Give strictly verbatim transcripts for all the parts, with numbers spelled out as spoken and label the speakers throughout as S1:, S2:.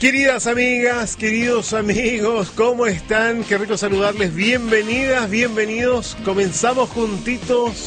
S1: Queridas amigas, queridos amigos, ¿cómo están? Qué rico saludarles. Bienvenidas, bienvenidos. Comenzamos juntitos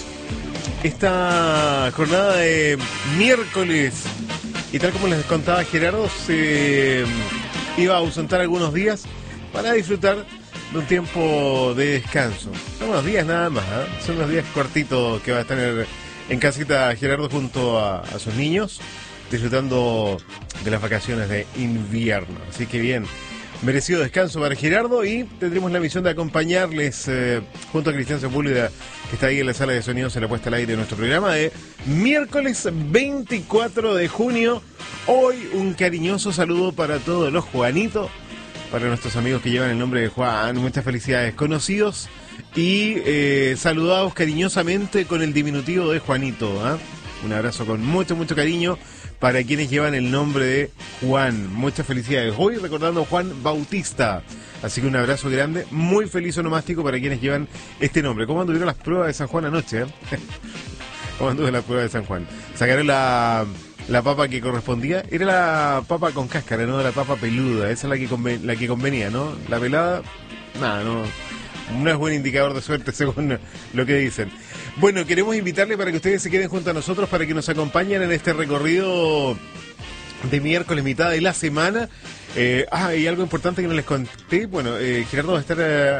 S1: esta jornada de miércoles. Y tal como les contaba Gerardo, se iba a ausentar algunos días para disfrutar de un tiempo de descanso. Son unos días nada más, ¿eh? Son unos días cortitos que va a tener en casita Gerardo junto a, a sus niños, disfrutando de las vacaciones de invierno. Así que bien, merecido descanso para Gerardo, y tendremos la misión de acompañarles eh, junto a Cristian Sepúlveda, que está ahí en la sala de sonidos en la puesta al aire de nuestro programa de miércoles veinticuatro de junio. Hoy un cariñoso saludo para todos los Juanitos, para nuestros amigos que llevan el nombre de Juan. Muchas felicidades, conocidos y eh, saludados cariñosamente con el diminutivo de Juanito, ¿eh? Un abrazo con mucho, mucho cariño para quienes llevan el nombre de Juan. Muchas felicidades. Hoy recordando a Juan Bautista. Así que un abrazo grande. Muy feliz onomástico para quienes llevan este nombre. ¿Cómo anduvieron las pruebas de San Juan anoche? Eh? ¿Cómo anduvieron las pruebas de San Juan? Sacaron la, la papa que correspondía. Era la papa con cáscara, no la papa peluda. Esa es la que, conven, la que convenía, ¿no? La pelada, nada, no. No es buen indicador de suerte según lo que dicen. Bueno, queremos invitarle para que ustedes se queden junto a nosotros, para que nos acompañen en este recorrido de miércoles, mitad de la semana. Eh, ah, y algo importante que no les conté. Bueno, eh, Gerardo va a estar eh,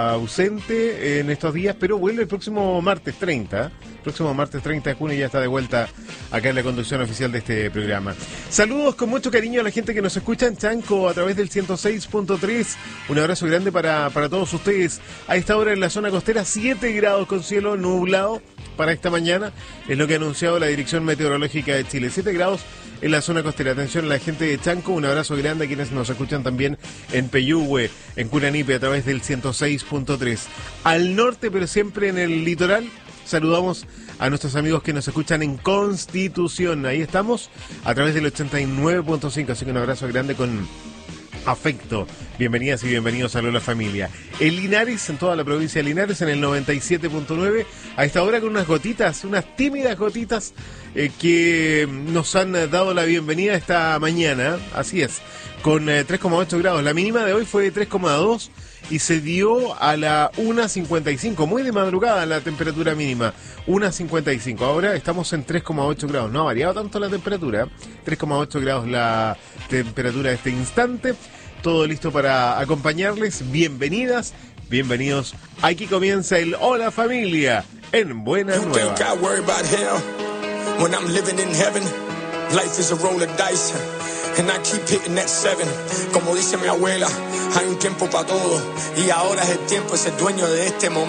S1: ausente en estos días, pero vuelve el próximo martes treinta. Próximo martes treinta de junio ya está de vuelta acá en la conducción oficial de este programa. Saludos con mucho cariño a la gente que nos escucha en Chanco a través del ciento seis punto tres. Un abrazo grande para, para todos ustedes. A esta hora en la zona costera, siete grados con cielo nublado para esta mañana. Es lo que ha anunciado la Dirección Meteorológica de Chile. siete grados en la zona costera. Atención a la gente de Chanco. Un abrazo grande a quienes nos escuchan también en Peyúgue, en Curanipe, a través del ciento seis punto tres. Al norte, pero siempre en el litoral, saludamos a nuestros amigos que nos escuchan en Constitución. Ahí estamos, a través del ochenta y nueve punto cinco. Así que un abrazo grande con afecto. Bienvenidas y bienvenidos a Lola Familia. En Linares, en toda la provincia de Linares, en el noventa y siete punto nueve. A esta hora con unas gotitas, unas tímidas gotitas eh, que nos han dado la bienvenida esta mañana. Así es, con eh, tres coma ocho grados. La mínima de hoy fue de tres coma dos y se dio a la una cincuenta y cinco. Muy de madrugada la temperatura mínima, una cincuenta y cinco. Ahora estamos en tres coma ocho grados. No ha variado tanto la temperatura. tres coma ocho grados la temperatura de este instante. Todo listo para acompañarles. Bienvenidas, bienvenidos. Aquí comienza el Hola Familia en Buena Nueva. Life is a roll of dice, and I keep hitting that seven. Como dice mi abuela, hay un tiempo para todo, y ahora es el tiempo, es el dueño de este momento.